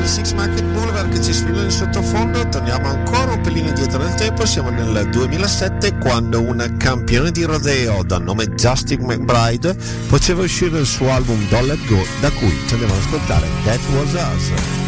Six Market Boulevard che ci sfila in sottofondo. Torniamo ancora un pelino indietro nel tempo, siamo nel 2007 quando un campione di rodeo dal nome Justin McBride faceva uscire il suo album Don't Let Go, da cui ci andiamo ad ascoltare That Was Us.